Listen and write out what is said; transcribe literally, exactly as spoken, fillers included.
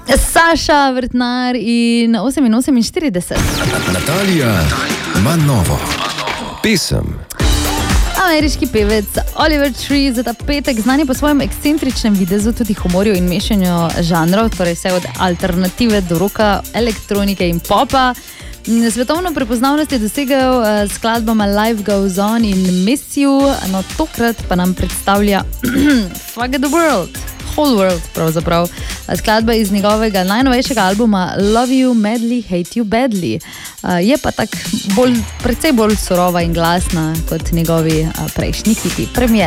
Saša Vrtnar in osem oseminštirideset. Natalija ima novo pesem. Ameriški pevec Oliver Tree za ta petek znan je po svojem ekscentričnem videzu, tudi humorju in mešanju žanrov, torej vse od alternative do roka, elektronike in popa. Svetovno prepoznavnost je dosegel s skladbama Life Goes On in Miss You, no tokrat pa nam predstavlja Fuck the World, Whole World pravzaprav. Skladba iz njegovega najnovejšega albuma Love You Madly, Hate You Badly. Je pa tak bolj, precej bolj surova in glasna kot njegovi prejšnji hiti. Premier.